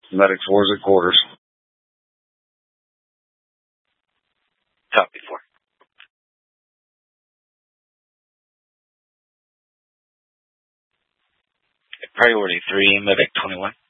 Medic 4's at quarters. Copy 4. Priority 3, Medic 21.